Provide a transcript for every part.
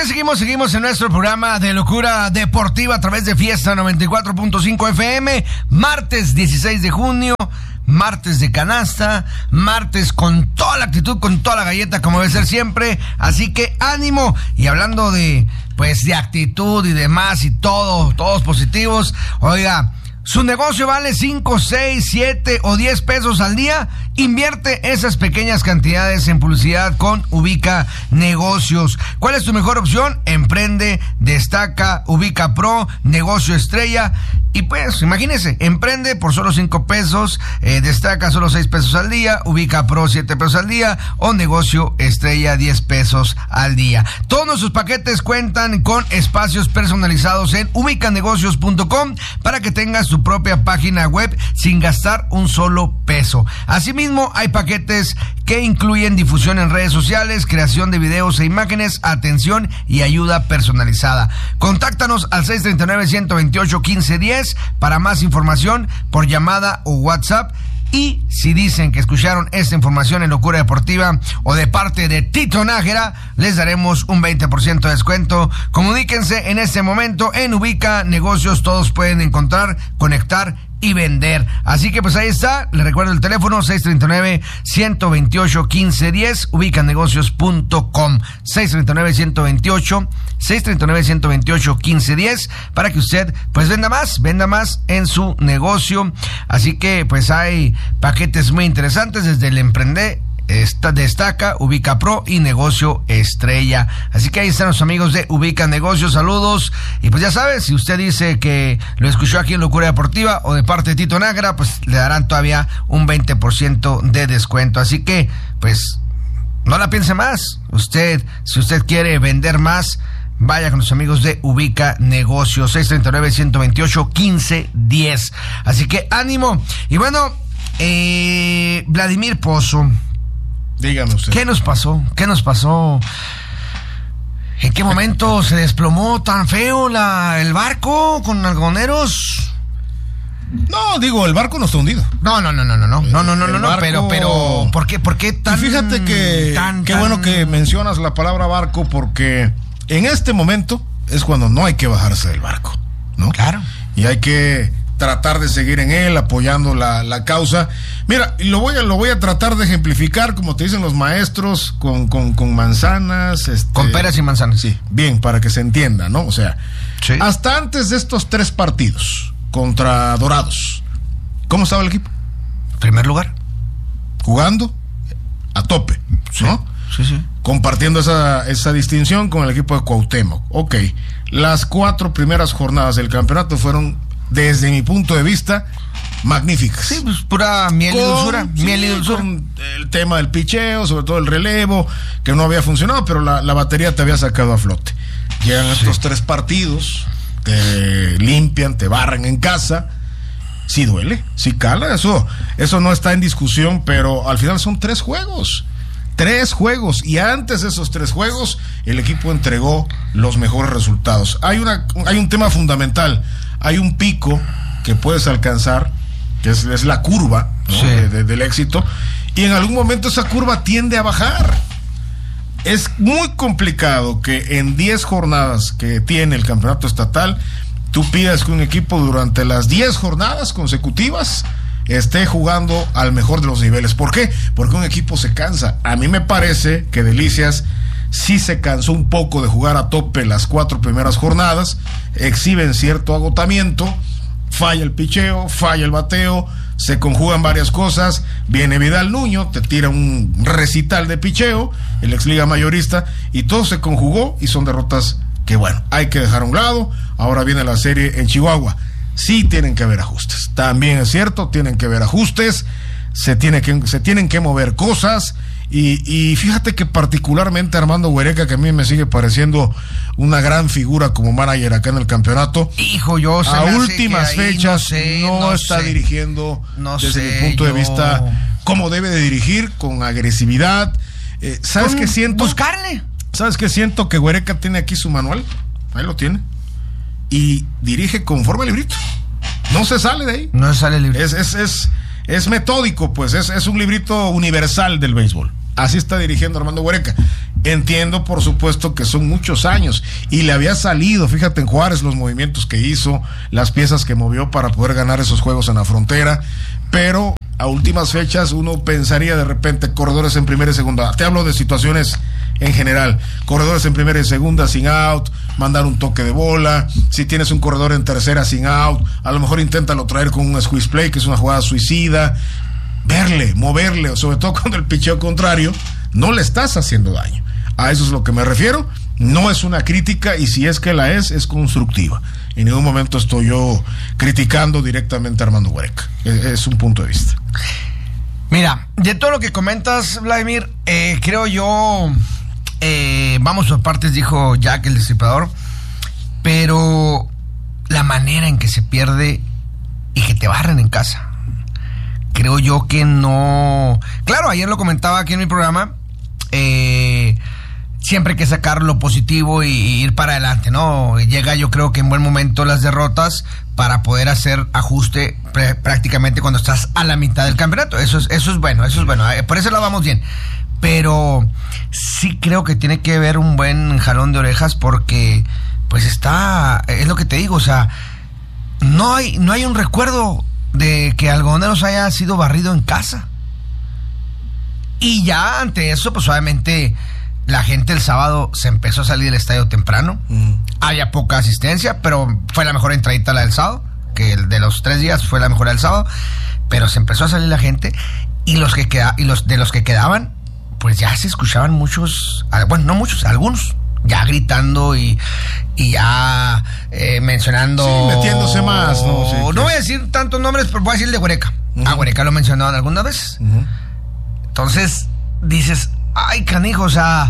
Seguimos en nuestro programa de locura deportiva a través de Fiesta 94.5 FM, martes 16 de junio, martes de canasta, martes con toda la actitud, con toda la galleta, como debe ser siempre, así que ánimo. Y hablando de actitud y demás y todos positivos, oiga, su negocio vale 5, 6, 7 o 10 pesos al día. Invierte esas pequeñas cantidades en publicidad con Ubica Negocios. ¿Cuál es tu mejor opción? Emprende, destaca, Ubica Pro, negocio estrella. Y pues, imagínese, emprende por solo 5 pesos, destaca solo 6 pesos al día, Ubica Pro 7 pesos al día o negocio estrella 10 pesos al día. Todos nuestros paquetes cuentan con espacios personalizados en ubicanegocios.com para que tengas tu propia página web sin gastar un solo peso. Asimismo, hay paquetes que incluyen difusión en redes sociales, creación de videos e imágenes, atención y ayuda personalizada. Contáctanos al 639-128-1510 para más información por llamada o WhatsApp. Y si dicen que escucharon esta información en Locura Deportiva o de parte de Tito Nájera, les daremos un 20% de descuento. Comuníquense en este momento en Ubica Negocios. Todos pueden encontrar, conectar y vender. Así que pues ahí está, les recuerdo el teléfono 639-128-1510, ubicanegocios.com, 639-128-1510 para que usted pues venda más en su negocio. Así que pues hay paquetes muy interesantes desde el emprender, destaca, Ubica Pro y negocio estrella. Así que ahí están los amigos de Ubica Negocios, saludos. Y pues ya sabes, si usted dice que lo escuchó aquí en Locura Deportiva o de parte de Tito Nájera, pues le darán todavía un 20% de descuento. Así que pues no la piense más. Si usted quiere vender más, vaya con los amigos de Ubica Negocios, 639-128-1510. Así que ánimo. Y bueno, Vladimir Pozo, dígame usted. ¿Qué nos pasó? ¿En qué momento se desplomó tan feo el barco con algodoneros? No, digo, el barco no está hundido. No, pero ¿por qué tan? Y fíjate que qué bueno que mencionas la palabra barco, porque en este momento es cuando no hay que bajarse del barco, ¿no? Claro. Y hay que tratar de seguir en él, apoyando la causa. Mira, lo voy a tratar de ejemplificar, como te dicen los maestros, con manzanas. Con peras y manzanas. Sí, bien, para que se entienda, ¿no? O sea, sí. Hasta antes de estos 3 partidos contra Dorados, ¿cómo estaba el equipo? Primer lugar. Jugando a tope, ¿no? Sí. Compartiendo esa distinción con el equipo de Cuauhtémoc. Ok, las 4 primeras jornadas del campeonato fueron, desde mi punto de vista, magníficas. Sí, pues pura miel y dulzura. Con el tema del picheo, sobre todo el relevo, que no había funcionado, pero la batería te había sacado a flote. Llegan estos 3 partidos, te limpian, te barren en casa. Sí duele, sí cala, eso no está en discusión, pero al final son 3 juegos. 3 juegos, y antes de esos 3 juegos el equipo entregó los mejores resultados. Hay un tema fundamental. Hay un pico que puedes alcanzar, que es la curva, ¿no? Sí. del éxito, y en algún momento esa curva tiende a bajar. Es muy complicado que en 10 jornadas que tiene el campeonato estatal, tú pidas que un equipo durante las 10 jornadas consecutivas esté jugando al mejor de los niveles. ¿Por qué? Porque un equipo se cansa. A mí me parece que Delicias sí se cansó un poco de jugar a tope las 4 primeras jornadas, exhiben cierto agotamiento, falla el picheo, falla el bateo, se conjugan varias cosas, viene Vidal Nuño, te tira un recital de picheo, el ex liga mayorista, y todo se conjugó y son derrotas que bueno, hay que dejar a un lado. Ahora viene la serie en Chihuahua. Sí tienen que haber ajustes, también es cierto, tienen que haber ajustes, se tienen que mover cosas. Y fíjate que particularmente Armando Huereca, que a mí me sigue pareciendo una gran figura como manager acá en el campeonato, yo a últimas fechas no está dirigiendo desde mi punto de vista como debe de dirigir, con agresividad. ¿Sabes qué siento? Buscarle. ¿Sabes qué siento? Que Huereca tiene aquí su manual, ahí lo tiene, y dirige conforme al librito, no se sale de ahí. No se sale el librito. Es metódico, pues, es un librito universal del béisbol. Así está dirigiendo Armando Huereca. Entiendo, por supuesto, que son muchos años y le había salido, fíjate en Juárez, los movimientos que hizo, las piezas que movió para poder ganar esos juegos en la frontera, pero a últimas fechas uno pensaría de repente corredores en primera y segunda. Te hablo de situaciones en general, corredores en primera y segunda sin out, mandar un toque de bola, si tienes un corredor en tercera sin out, a lo mejor inténtalo traer con un squeeze play, que es una jugada suicida, verle, moverle, sobre todo cuando el picheo contrario no le estás haciendo daño. A eso es lo que me refiero. No es una crítica, y si es que la es constructiva. En ningún momento estoy yo criticando directamente a Armando Huereca. Es un punto de vista. Mira, de todo lo que comentas, Vladimir, creo yo, vamos por partes, dijo Jack el Destripador, pero la manera en que se pierde y que te barren en casa, creo yo que no. Claro, ayer lo comentaba aquí en mi programa, siempre hay que sacar lo positivo y ir para adelante, ¿no? Llega, yo creo que en buen momento las derrotas para poder hacer ajuste prácticamente cuando estás a la mitad del campeonato. Eso es bueno. Por eso lo vamos bien. Pero sí creo que tiene que haber un buen jalón de orejas porque, pues es lo que te digo, o sea, no hay un recuerdo de que Algodoneros haya sido barrido en casa. Y ya ante eso, pues obviamente la gente el sábado se empezó a salir del estadio temprano. Había poca asistencia, pero fue la mejor entradita la del sábado, que el de los 3 días fue la mejor del sábado. Pero se empezó a salir la gente y los de los que quedaban, pues ya se escuchaban muchos, bueno, no muchos, algunos, ya gritando y ya mencionando. Sí, metiéndose más, ¿no? Sí, no voy a decir tantos nombres, pero voy a decir el de Huereca. Huereca lo mencionaron algunas veces. Entonces dices, ay, canijo, o sea,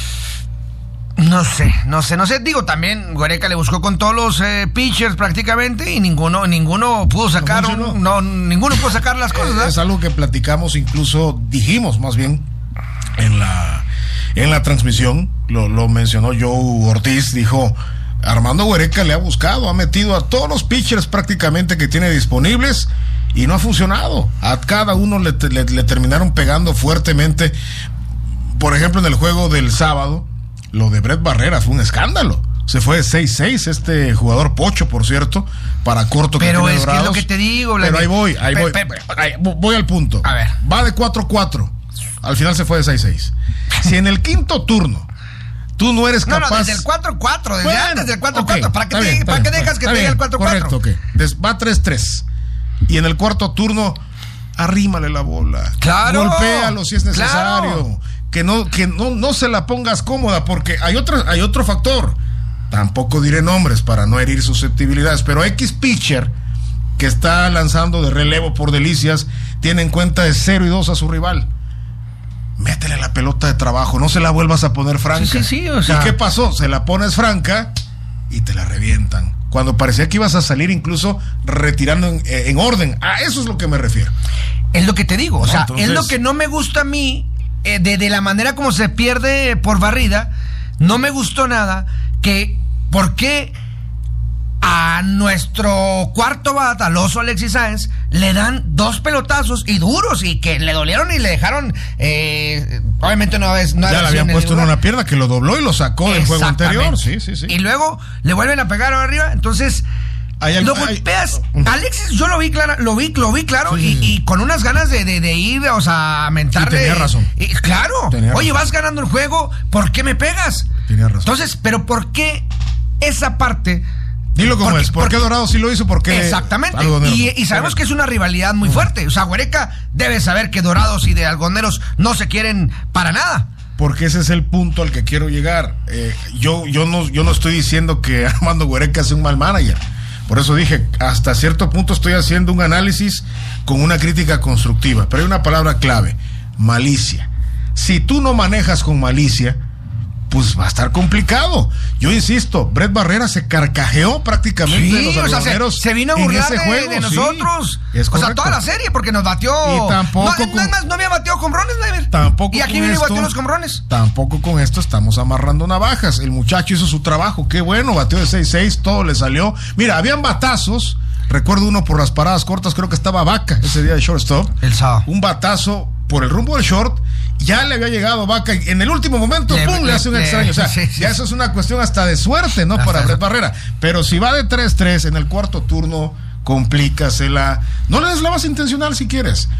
no sé. Digo, también Huereca le buscó con todos los pitchers prácticamente y ninguno pudo sacar, ninguno pudo sacar las cosas, ¿verdad? Es algo que platicamos, incluso dijimos más bien en la transmisión, lo mencionó Joe Ortiz, dijo, Armando Huereca le ha buscado, ha metido a todos los pitchers prácticamente que tiene disponibles y no ha funcionado. A cada uno le terminaron pegando fuertemente. Por ejemplo, en el juego del sábado, lo de Brett Barrera fue un escándalo. Se fue de 6-6 este jugador pocho, por cierto, para corto que pero tiene es Dorados. Que es lo que te digo. Pero ahí voy. Voy al punto. A ver. Va de 4-4. Al final se fue de 6-6. Si en el quinto turno tú no eres capaz... No, desde el 4-4, desde antes del 4-4. Okay, ¿Para qué dejas que te diga el 4-4? Correcto, ok. Va 3-3. Y en el cuarto turno, arrímale la bola. Claro. Golpéalo si es necesario. Claro. Que no se la pongas cómoda, porque hay otro factor. Tampoco diré nombres para no herir susceptibilidades, pero X pitcher que está lanzando de relevo por delicias tiene en cuenta de 0-2 a su rival. Métele la pelota de trabajo, no se la vuelvas a poner franca. Sí, o sea. ¿Y qué pasó? Se la pones franca y te la revientan. Cuando parecía que ibas a salir incluso retirando en orden. A eso es lo que me refiero. Es lo que te digo, o sea, entonces... es lo que no me gusta a mí de la manera como se pierde por barrida. No me gustó nada que, ¿por qué a nuestro cuarto bat, al oso Alexis Sáenz, le dan 2 pelotazos y duros y que le dolieron y le dejaron, obviamente no ya le habían puesto en una pierna que lo dobló y lo sacó del juego anterior. Sí. Y luego le vuelven a pegar arriba, entonces lo golpeas. Alexis, yo lo vi claro Sí. Y con unas ganas de ir, o sea, a mentarle. Tenía razón. Claro. Oye, vas ganando el juego, ¿por qué me pegas? Tenía razón. Entonces, pero ¿por qué esa parte? Dilo como es. ¿Por qué Dorado sí lo hizo? ¿Por qué? Exactamente. Y sabemos que es una rivalidad muy fuerte. O sea, Huereca debe saber que Dorados y de Algodoneros no se quieren para nada. Porque ese es el punto al que quiero llegar. Yo no estoy diciendo que Armando Huereca sea un mal manager. Por eso dije, hasta cierto punto estoy haciendo un análisis con una crítica constructiva. Pero hay una palabra clave: malicia. Si tú no manejas con malicia, pues va a estar complicado. Yo insisto, Brett Barrera se carcajeó prácticamente de los Algodoneros. Se vino a burlar de nosotros. Es correcto. O sea, toda la serie, porque nos batió. Y tampoco no había batido jonrones, David. Tampoco. Y aquí vino y batió los jonrones. Tampoco con esto estamos amarrando navajas. El muchacho hizo su trabajo. Qué bueno, batió de 6-6, todo le salió. Mira, habían batazos. Recuerdo uno por las paradas cortas, creo que estaba Vaca ese día de shortstop. El sábado. Un batazo por el rumbo del short ya le había llegado Vaca y en el último momento le hace un extraño. O sea, ya eso es una cuestión hasta de suerte, ¿no? Para Brett Barrera. Pero si va de 3-3 en el cuarto turno, complícasela. No le des la base intencional si quieres,